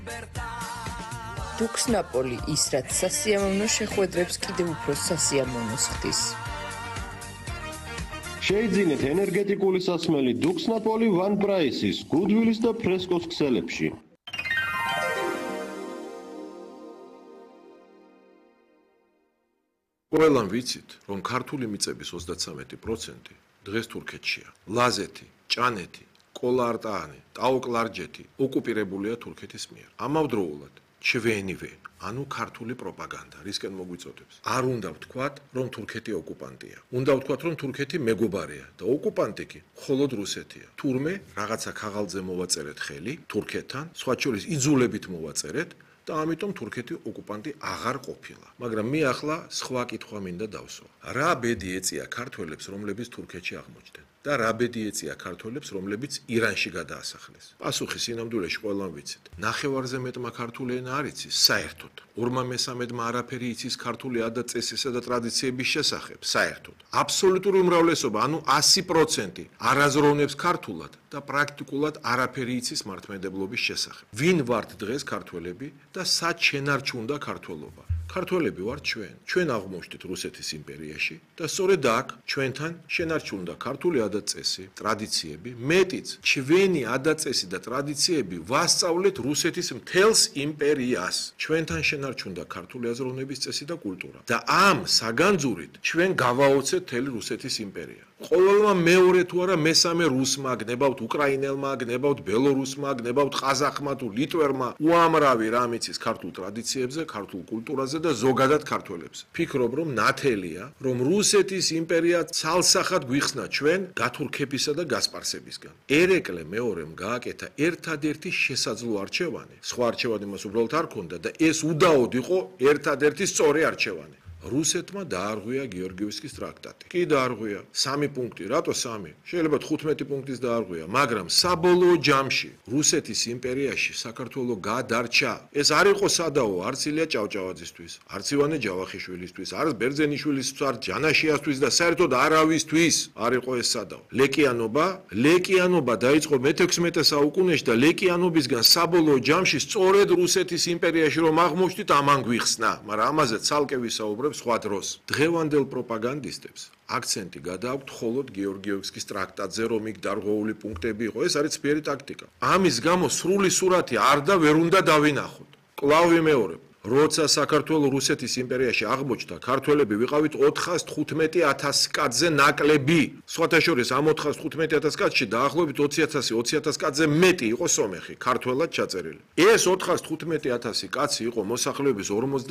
დუქსნაპოლი ის რაც სასიამოვნო შეხვედრებს კიდევ უფრო სასიამოვნოს ხდის. შეიძინეთ ენერგეტიკული სასმელი დუქსნაპოლი ვან პრაისის, გუდვილის და ფრესკოს ქსელებში. ყველამ ვიცით, რომ ქართული მიწების 33% დღეს თურქეთშია. ლაზეთი, ჭანეთი, კოლა-არტაანი, ტაო-კლარჯეთი ოკუპირებულია თურქეთის მიერ. ამავდროულად ჩვენივე, ანუ ქართული პროპაგანდა, რისკენ მოგვიწოდებს. არ უნდა ვთქვათ, რომ თურქეთი ოკუპანტია. უნდა ვთქვათ, რომ თურქეთი მეგობარია და ოკუპანტი კი მხოლოდ რუსეთია. თურმე რაღაცა ქაღალდზე მოვაწერეთ ხელი თურქეთთან, სხვა შორის იძულებით მოვაწერეთ და ამიტომ თურქეთი ოკუპანტი აღარ ყოფილა. მაგრამ მე ახლა სხვა კითხვა მინდა დავსვა. რა ბედი ეწია ქართველებს, რომლებიც თურქეთში აღმოჩნდნენ? და რა ბედი ეწია ქართველებს, რომლებიც ირანში გადაასახლეს? პასუხი სინამდვილეში ყველამ ვიცით. ნახევარზე მეტმა ქართული ენა არ იცის საერთოდ. 2/3-მა არაფერი იცის ქართული ადათ-წესისა და ტრადიციების შესახებ საერთოდ. აბსოლუტური უმრავლესობა, ანუ 100% არაზროვნებს ქართულად და პრაქტიკულად არაფერი იცის მართლმადიდებლობის შესახებ. ვინ ვართ დღეს ქართველები და სად შენარჩუნდა ქართველობა? ქართველები ვართ ჩვენ. ჩვენ აღმოჩნდით რუსეთის იმპერიაში და სწორედ აქ ჩვენთან შენარჩუნდა ქართული ადათ-წესი, ტრადიციები, მეტიც ჩვენი ადათ-წესი და ტრადიციები ვასწავლეთ რუსეთის მთელს იმპერიას. ჩვენთან შენარჩუნდა ქართული აზროვნების წესი და კულტურა. და ამ საგანძურით ჩვენ გავაოცეთ მთელი რუსეთის იმპერია. ყოველმა მეორე თუ არა მესამე რუსმა, გნებავთ უკრაინელმა, გნებავთ ბელორუსმა, გნებავთ ყაზახმა თუ ლიტვერმა, უამრავი რამ იცის ქართულ ტრადიციებზე, ქართულ კულტურაზე და ზოგადად ქართველებს. ფიქრობ, რომ ნათელია, რომ რუსეთის იმპერია ცალსახად გვიხსნა ჩვენ გათურქებისა და გასპარსებისგან. ერეკლე მეორემ გააკეთა ერთადერთი შესაძლო არჩევანი. სხვა არჩევანი მას უბრალოდ არ ქონდა და ეს უდაოდ იყო ერთადერთი სწორი არჩევანი. რუსეთმა დაარღვია გეორგიევსკის ტრაქტატი. კი დაარღვია 3 პუნქტი, რატო 3? შეიძლება 15 პუნქტის დაარღვია, მაგრამ საბოლოო ჯამში რუსეთის იმპერიაში საქართველო გადარჩა. ეს არ იყო სადაო, არც ილია ჭავჭავაძისთვის, არც ივანე ჯავახიშვილისთვის, არც ბერძენიშვილისთვის, არც ჯანაშიასთვის და საერთოდ არავისთვის არ იყო ეს სადაო. ლეკიანობა დაიწყო მე-16 საუკუნეში და ლეკიანობისგან საბოლოო ჯამში სწორედ რუსეთის იმპერიაში რომ აღმოჩნდით, ამან გვიხსნა, მაგრამ ამაზე ცალკე ვისაუბრებ სხვა დროს. დღევანდელ პროპაგანდისტებს აქცენტი გადააქვთ მხოლოდ გეორგიევსკის ტრაქტატზე, რომ იქ დარღვეული პუნქტები იყო. ეს არის ძლიერი ტაქტიკა. ამის გამო სრული სურათი არ და ვერ უნდა დავინახოთ. კვლავ ვიმეორებ. როცა საქართველო რუსეთის იმპერიაში აღმოჩნდა, ქართველები ვიყავით 415,000 კაცზე ნაკლები. სხვათა შორის ამ 415,000 კაცში დაახლოებით 20,000 კაცზე მეტი იყო სომეხი, ქართველად ჩაწერილი. ეს 415,000 კაცი იყო მოსახლეობის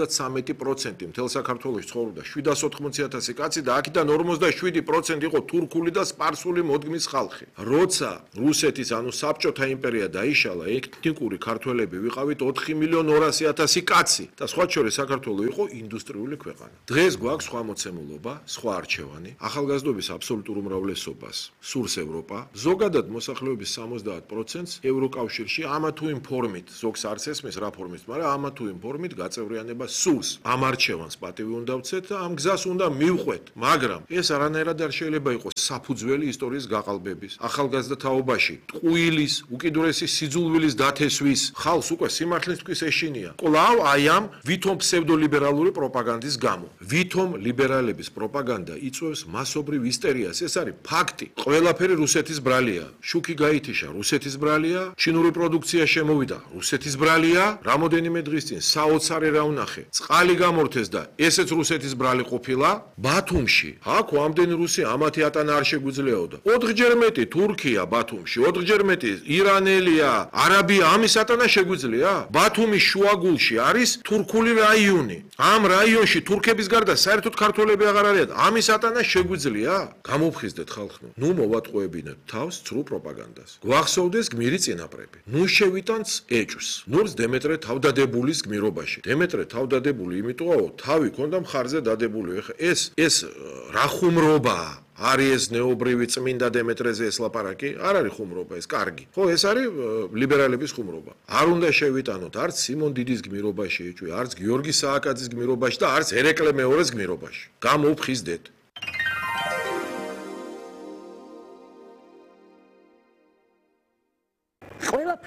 53% მთელ საქართველოში ცხოვრობდა 780,000 კაცი და აქედან 47% იყო თურქული და სპარსული მოდგმის ხალხი. როცა რუსეთის, ანუ საბჭოთა იმპერია დაიშალა, ეთნიკური ქართველები ვიყავით 4,200,000 კაცი. და სხვა შორის საქართველო იყო ინდუსტრიული ქვეყანა. დღეს გვაქვს სხვა მოცემულობა, სხვა არჩევანი, ახალგაზრდობის აბსოლუტურ უმრავლესობას სურს ევროპა, ზოგადად მოსახლეობის 70%-ს ევროკავშირში ამა თუ იმ ფორმით, ზოგს არც ესმის რა ფორმით, მაგრამ ამა თუ იმ ფორმით გაწევრიანება სურს. ამ არჩევანს პატივი უნდა ვცეთ და ამ გზას უნდა მივყვეთ, მაგრამ ეს არანაირად არ შეიძლება იყოს საფუძველი ისტორიის გაყალბების, ახალგაზრდა თაობაში, ტყუილის, უკიდურესი სიძულვილის დათესვის, ხალხს უკვე სიმართლისთვის ეშინია. კვლავ აი ამ ვითომ ფსევდოლიბერალური პროპაგანდის გამო. ვითომ ლიბერალების პროპაგანდა იწვევს მასობრივ ისტერიას. ეს არის ფაქტი. ყველაფერი რუსეთის ბრალია. შუქი გაითიშა, რუსეთის ბრალია, ჩინური პროდუქცია შემოვიდა, რუსეთის ბრალია, რამოდენიმე დღის წინ საოცარი რა ვნახე. წყალი გამორთეს და ესეც რუსეთის brali ყოფილა. ბათუმში, აქ ამდენი რუსი ამათი ატანა არ შეგვიძლიაო და 4-ჯერ მეტი თურქია ბათუმში, 4-ჯერ მეტი ირანელია, არაბია, ამის ატანა შეგვიძლია? ბათუმის შუაგულში არის თურქული რაიონი. ამ რაიონში თურქების გარდა საერთოდ ქართველები აღარ არიან. ამის ატანა შეგვიძლია? გამოფხიზდეთ ხალხო. ნუ მოვატყუებინეთ თავს ცრუ პროპაგანდას. გვახსოვდეს გმირი წინაპრები. ნუ შევიტანს ეჭვს. ნურს დემეტრე თავდადებულის გმირობაში. დემეტრე თავდადებული იმიტოაო, თავი ქონდა მხარზე დადებული. ეს რა ხუმრობაა? არის ეს ნეობრივი წმინდა დემეტრეზე ეს ლაპარაკი? არ არის ხუმრობა, ეს კარგი. ხო, ეს არის ლიბერალების ხუმრობა. არ უნდა შევიტანოთ არც სიმონ დიდის გმირობაში ეჭვი, არც გიორგი სააკაძის გმირობაში და არც ერეკლე მეორეს გმირობაში. გამოვხიზდეთ.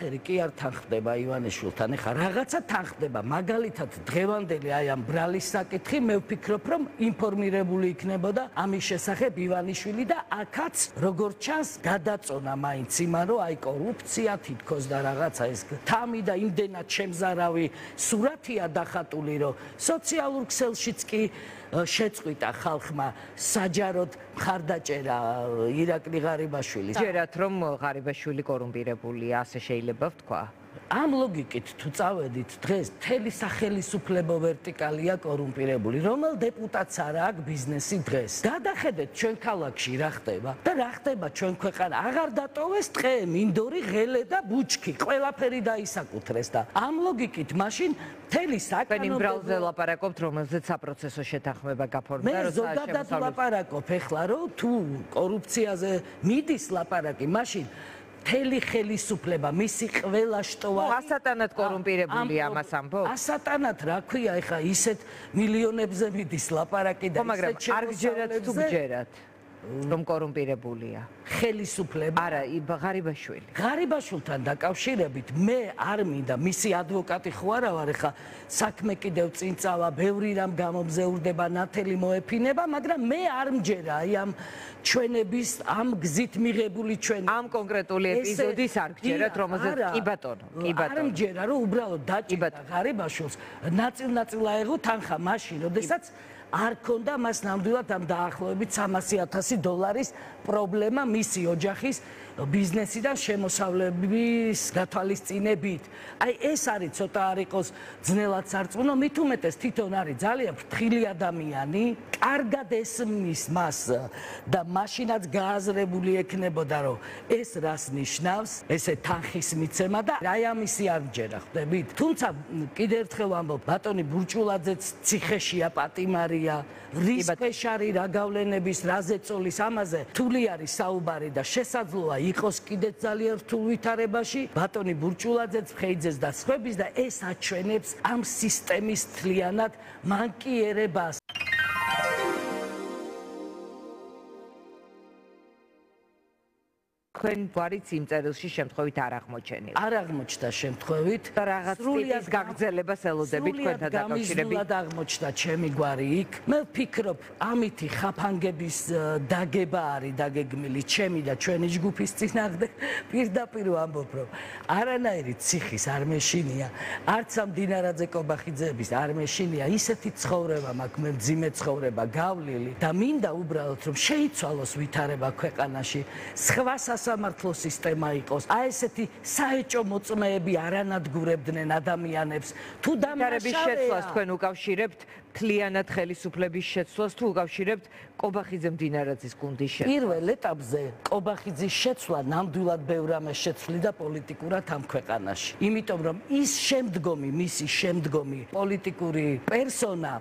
ყველაფერი კი არ თანხდება ივანიშვილთან. ეხლა რაღაცა თანხდება, მაგალითად დღევანდელი აი ამ ბრალის საკითხი, მე ვფიქრობ, რომ ინფორმირებული იქნებოდა ამის შესახებ ივანიშვილი და აქაც როგორც ჩანს გადაწონა მაინც იმან, რომ აი კორუფცია თითქოს და რაღაცა ეს თამი და იმდენად შემზარავი სურათია დახატული, რომ სოციალურ ქსელშიც კი შეწყვიტა ხალხმა საჯაროდ მხარდაჭერა ირაკლი ღარიბაშვილის. ჯერათ რომ ღარიბაშვილი კორუმპირებულია, ასე შეიძლება ვთქვა? ამ ლოგიკით თუ წავედით დღეს მთელი სახელმწიფო ვერტიკალია კორუმპირებული. რომელ დეპუტატს არა აქვს ბიზნესი დღეს? გადახედეთ ჩვენ ქალაქში რა ხდება და რა ხდება ჩვენ ქვეყანა. აღარ დატოვეს ტყე, მინდორი, ღელე და ბუჩქი. ყველაფერი დაისაკუთრეს და ამ ლოგიკით მაშინ მთელი თქვენ იმ ბრალზე ლაპარაკობთ, რომელზეც საპროცესო შეთანხმება გაფორმდა, მე ზოგადად ლაპარაკობ ეხლა, რომ თუ კორუფციაზე მიდის ლაპარაკი, მაშინ მთელი ხელისუფლება, მისი ყველა შტოვა ასატანად კორუმპირებულია ამას ამბობ? ასატანად რა ქვია, ეხლა ისეთ მილიონებზე მიდის ლაპარაკი და მაგრამ არ გჯერათ თუ გჯერათ რომ კორუმპირებულია ხელისუფლება? არა, ღარიბაშვილი. ღარიბაშვილთან დაკავშირებით მე არ მინდა, მისი ადვოკატი ხო არა ვარ, ეხლა საქმე კიდევ წინ წავა, ბევრი რამ გამომზეურდება, ნათელი მოეფინება, მაგრამ მე არ მჯერა აი ამ ჩვენების ამ გზით მიღებული ჩვენ ამ კონკრეტული ეპიზოდის არ გჯერათ, რომელზეც კი ბატონო, კი ბატონო. არ მჯერა, რომ უბრალოდ დაჭირდა ღარიბაშვილს, ნაწილ-ნაწილ აეღო თანხა მაშინ, როდესაც არ ქონდა მას ნამდვილად ამ დაახლოებით $300,000 პრობლემა მისი ოჯახის ბიზნესიდან შემოსავლების გათვალისწინებით. აი ეს არის ცოტა არ იყოს ძნელად სარწმუნო, მით უმეტეს თვითონ არის ძალიან ფრთხილი ადამიანი, კარგად ესმის მას და მაშინაც გააზრებული ექნებოდა, რომ ეს რას ნიშნავს, ესე თანხის მიცემა და აი ამისი არ მჯერა, ხვდებით? თუმცა კიდევ ერთხელ ვამბობ, ბატონი ბურჭულაძეც ციხეშია, პატიმარია, რისკეშარი რა გავლენების, რა ზეწოლის ამაზე რთული არის საუბარი და შესაძლოა იყოს კიდეც ძალიან რთულ ვითარებაში ბატონი ბურჭულაძეც, ფხეიძეს და სხვების და ეს აჩვენებს ამ სისტემის თლიანად მანკიერებას. თქვენ გვარიც იმ წერილში შემთხვევით არ აღმოჩენილა. არ აღმოჩნდა შემთხვევით და რაღაც ტიპის გაგრძელებას ელოდებით თქვენთან დაკავშირებით. სრულად აღმოჩნდა ჩემი გვარი იქ. მე ვფიქრობ, ამითი ხაფანგების დაგება არის დაგეგმილი ჩემი და ჩვენი ჯგუფის წინააღმდეგ. პირდაპირ ვამბობ, რომ არანაირი ციხის არ მეშინია, არც ამ დინარაძე კობახიძეების არ მეშინია, ისეთი ცხოვრება მაქვს, მე მძიმე ცხოვრება გავლილი და მინდა უბრალოდ რომ შეიცვალოს ვითარება ქვეყანაში. სხვა სასამართლო სისტემა იყოს. აი ესეთი საეჭო მოწმეები არანადგურებდნენ ადამიანებს. თუ დამარხების შეცვლას თქვენ უკავშირებთ მთლიანად ხელისუფლების შეცვლას თუ უკავშირებთ კობახიძემ დინარაძის გუნდის შეცვლას? პირველ ეტაპზე კობახიძის შეცვლა ნამდვილად ბევრ ამას შეცვლიდა პოლიტიკურად ამ ქვეყანაში. იმიტომ რომ ის შემდგომი, მისი შემდგომი პოლიტიკური პერსონა